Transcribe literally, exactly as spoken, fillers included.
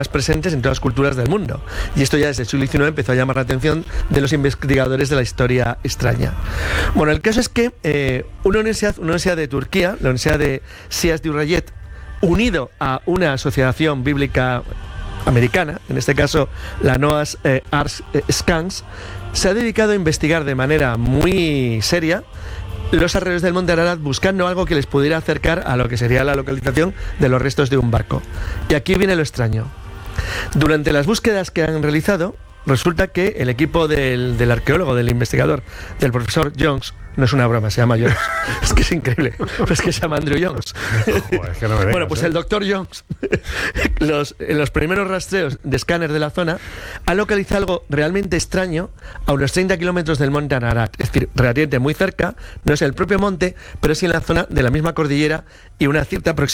presentes en todas las culturas del mundo. Y esto ya desde el siglo diecinueve empezó a llamar la atención de los investigadores de la historia extraña. Bueno, el caso es que eh, una, universidad, una universidad de Turquía, la Universidad de Sias Dirayet, unido a una asociación bíblica americana, en este caso la Noah's eh, Ark Scans, se ha dedicado a investigar de manera muy seria los alrededores del monte Ararat, buscando algo que les pudiera acercar a lo que sería la localización de los restos de un barco. Y aquí viene lo extraño. Durante las búsquedas que han realizado, resulta que el equipo del, del arqueólogo, del investigador, del profesor Jones, no es una broma, se llama Jones, es que es increíble, es que se llama Andrew Jones. Joder, es que no me vengas, bueno, pues ¿eh? el doctor Jones, los, en los primeros rastreos de escáner de la zona, ha localizado algo realmente extraño a unos treinta kilómetros del monte Ararat, es decir, relativamente muy cerca, no es el propio monte, pero sí en la zona de la misma cordillera y una cierta proximidad